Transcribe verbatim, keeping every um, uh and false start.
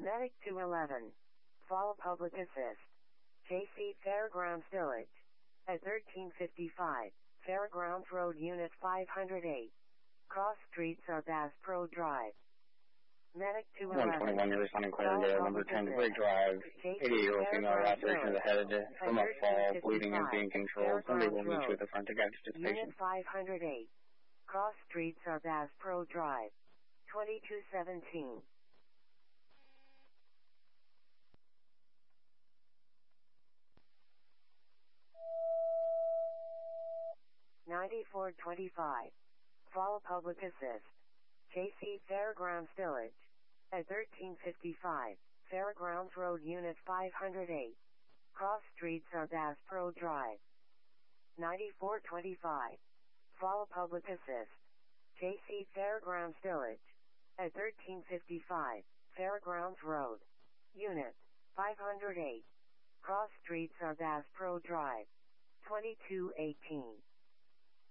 Medic two eleven. Fall Public Assist. J C Fairgrounds Village. At thirteen fifty-five, Fairgrounds Road Unit five oh eight. Cross Street South Bass Pro Drive. Medic two eleven. one twenty-one, you're responding clear to number ten, Bridge Drive. eighty-year-old female laceration of the head from a fall, bleeding is being controlled. Somebody will meet you at the front to get to the station. Unit five oh eight. Cross Street South Bass Pro Drive. twenty-two seventeen. ninety-four twenty-five. Fall Public Assist. J C Fairgrounds Village. At thirteen fifty-five, Fairgrounds Road Unit five oh eight. Cross Street South Bass Pro Drive. ninety-four twenty-five. Fall Public Assist. J C Fairgrounds Village. At thirteen fifty-five, Fairgrounds Road. Unit five oh eight. Cross Street South Bass Pro Drive. twenty-two eighteen.